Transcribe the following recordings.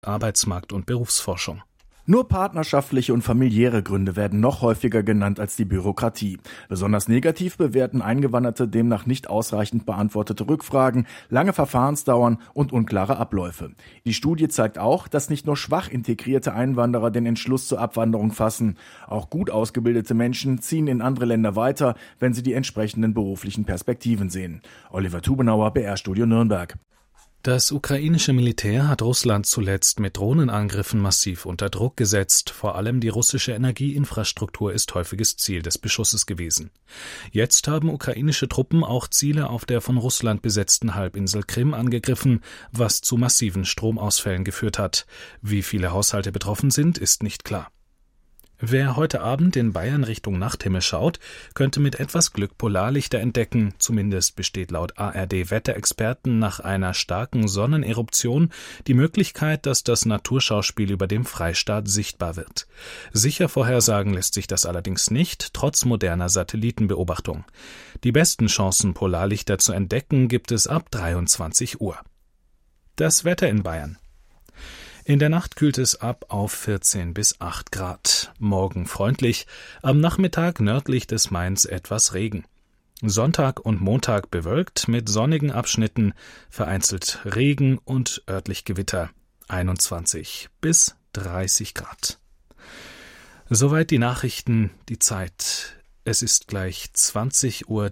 Arbeitsmarkt- und Berufsforschung. Nur partnerschaftliche und familiäre Gründe werden noch häufiger genannt als die Bürokratie. Besonders negativ bewerten Eingewanderte demnach nicht ausreichend beantwortete Rückfragen, lange Verfahrensdauern und unklare Abläufe. Die Studie zeigt auch, dass nicht nur schwach integrierte Einwanderer den Entschluss zur Abwanderung fassen. Auch gut ausgebildete Menschen ziehen in andere Länder weiter, wenn sie die entsprechenden beruflichen Perspektiven sehen. Oliver Tubenauer, BR-Studio Nürnberg. Das ukrainische Militär hat Russland zuletzt mit Drohnenangriffen massiv unter Druck gesetzt. Vor allem die russische Energieinfrastruktur ist häufiges Ziel des Beschusses gewesen. Jetzt haben ukrainische Truppen auch Ziele auf der von Russland besetzten Halbinsel Krim angegriffen, was zu massiven Stromausfällen geführt hat. Wie viele Haushalte betroffen sind, ist nicht klar. Wer heute Abend in Bayern Richtung Nachthimmel schaut, könnte mit etwas Glück Polarlichter entdecken. Zumindest besteht laut ARD-Wetterexperten nach einer starken Sonneneruption die Möglichkeit, dass das Naturschauspiel über dem Freistaat sichtbar wird. Sicher vorhersagen lässt sich das allerdings nicht, trotz moderner Satellitenbeobachtung. Die besten Chancen, Polarlichter zu entdecken, gibt es ab 23 Uhr. Das Wetter in Bayern. In der Nacht kühlt es ab auf 14 bis 8 Grad. Morgen freundlich, am Nachmittag nördlich des Mains etwas Regen. Sonntag und Montag bewölkt mit sonnigen Abschnitten, vereinzelt Regen und örtlich Gewitter. 21 bis 30 Grad. Soweit die Nachrichten, die Zeit. Es ist gleich 20:03 Uhr.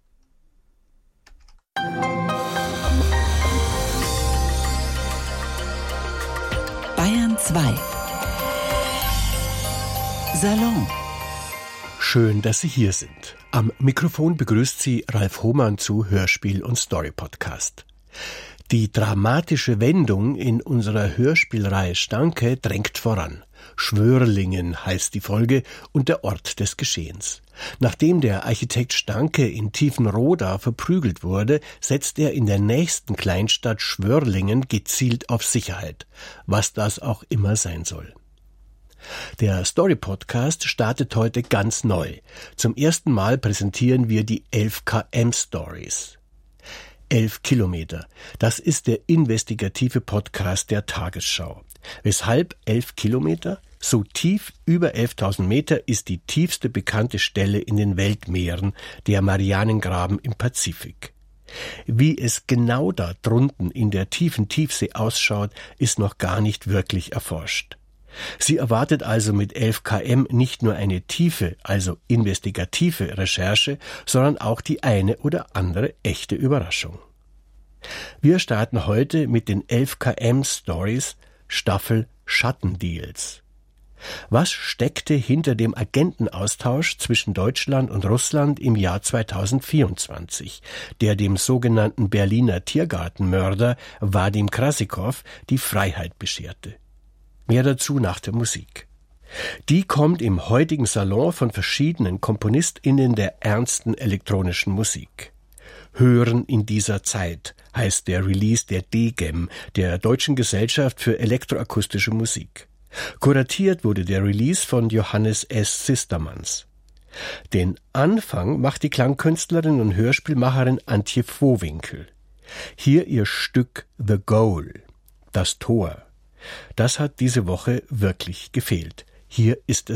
Bayern 2 Salon. Schön, dass Sie hier sind. Am Mikrofon begrüßt Sie Ralf Hohmann zu Hörspiel und Story Podcast. Die dramatische Wendung in unserer Hörspielreihe Stanke drängt voran. Schwörlingen heißt die Folge und der Ort des Geschehens. Nachdem der Architekt Stanke in Tiefenroda verprügelt wurde, setzt er in der nächsten Kleinstadt Schwörlingen gezielt auf Sicherheit, was das auch immer sein soll. Der Story-Podcast startet heute ganz neu. Zum ersten Mal präsentieren wir die 11 km Stories. 11 Kilometer, das ist der investigative Podcast der Tagesschau. Weshalb 11 Kilometer? So tief über 11.000 Meter ist die tiefste bekannte Stelle in den Weltmeeren, der Marianengraben im Pazifik. Wie es genau da drunten in der tiefen Tiefsee ausschaut, ist noch gar nicht wirklich erforscht. Sie erwartet also mit 11 km nicht nur eine tiefe, also investigative Recherche, sondern auch die eine oder andere echte Überraschung. Wir starten heute mit den 11 km Stories, Staffel Schattendeals. Was steckte hinter dem Agentenaustausch zwischen Deutschland und Russland im Jahr 2024, der dem sogenannten Berliner Tiergartenmörder Wadim Krasikov die Freiheit bescherte? Mehr dazu nach der Musik. Die kommt im heutigen Salon von verschiedenen KomponistInnen der ernsten elektronischen Musik. Hören in dieser Zeit heißt der Release der DGEM, der Deutschen Gesellschaft für elektroakustische Musik. Kuratiert wurde der Release von Johannes S. Sistermans. Den Anfang macht die Klangkünstlerin und Hörspielmacherin Antje Vohwinkel. Hier ihr Stück The Goal, das Tor. Das hat diese Woche wirklich gefehlt. Hier ist es